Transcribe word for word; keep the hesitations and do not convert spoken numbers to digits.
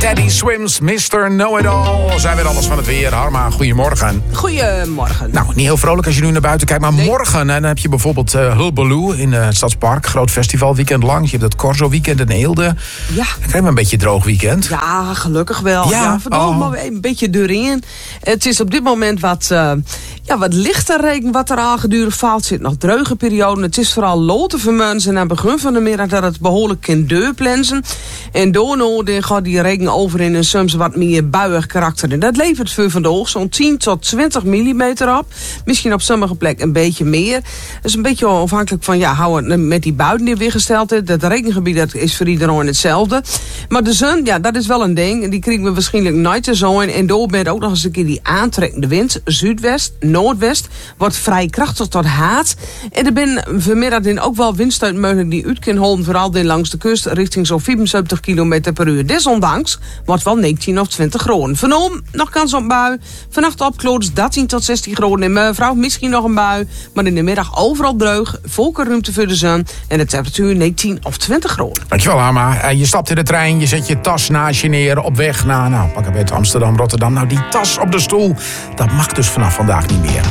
Teddy Swims, mister Know-It-All. Zijn weer alles van het weer. Harma, goedemorgen. Goedemorgen. Nou, niet heel vrolijk als je nu naar buiten kijkt. Maar nee. morgen hè, dan heb je bijvoorbeeld uh, Hulbaloo in uh, het Stadspark. Groot festival, weekend lang. Je hebt het Corso weekend in Eelde. Ja. Dan krijg je een beetje droog weekend. Ja, gelukkig wel. Ja, ja verdomme, oh. maar een beetje doorheen. Het is op dit moment wat, uh, ja, wat lichter regen wat er aangedurig valt. Er zit nog dreuge periode. Het is vooral loten voor mensen. En aan het begin van de middag dat het behoorlijk kan deurplensen. En daarna gaat die regen over in een soms wat meer buiig karakter. En dat levert voor vandaag zo'n tien tot twintig millimeter op. Misschien op sommige plekken een beetje meer. Dat is een beetje afhankelijk van ja, hoe het met die buiten die weergesteld is. Dat regengebied dat is voor iedereen hetzelfde. Maar de zon, ja, dat is wel een ding. Die krijgen we waarschijnlijk nooit te zijn. En door met ook nog eens een keer die aantrekkende wind. Zuidwest, noordwest. Wordt vrij krachtig tot haat. En er zijn vanmiddag dan ook wel windstuit mogelijk die uit kunnen houden. Vooral dan langs de kust richting zo'n vierenzeventig kilometer per uur. Desondanks wordt wel negentien of twintig graden. Vanavond nog kans op bui. Vannacht opkloot dertien tot zestien graden. En mevrouw misschien nog een bui. Maar in de middag overal dreug. Volke ruimte voor de zon. En de temperatuur negentien of twintig graden. Dankjewel, Harma. Je stapt in de trein, je zet je tas naast je neer op weg naar, nou, pak een beetje Amsterdam, Rotterdam. Nou, die tas op de stoel, dat mag dus vanaf vandaag niet meer.